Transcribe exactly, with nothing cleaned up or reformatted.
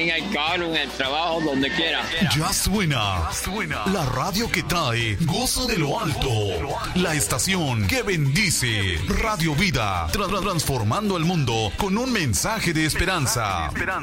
en el carro, en el trabajo, donde quiera. Ya suena, la radio que trae gozo de lo alto, la estación que bendice, Radio Vida, tra- transformando el mundo con un mensaje de esperanza.